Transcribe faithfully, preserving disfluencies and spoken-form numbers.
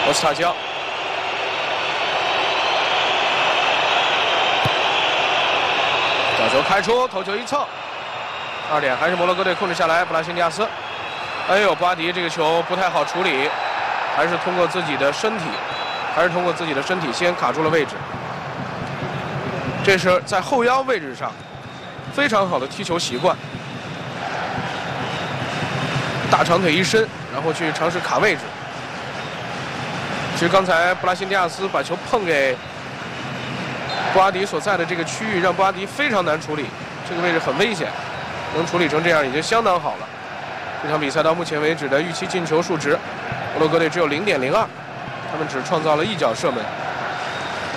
罗斯塔基奥。 角球开出，头球一蹭，二点还是摩洛哥队控制下来。布拉辛迪亚斯，哎呦，布阿迪这个球不太好处理，还是通过自己的身体，还是通过自己的身体先卡住了位置。这是在后腰位置上非常好的踢球习惯，大长腿一伸，然后去尝试卡位置。其实刚才布拉辛迪亚斯把球碰给 布阿迪所在的这个区域，让布阿迪非常难处理，这个位置很危险，能处理成这样已经相当好了。这场比赛到目前为止的预期进球数值，摩洛哥队只有零点零二，他们只创造了一脚射门。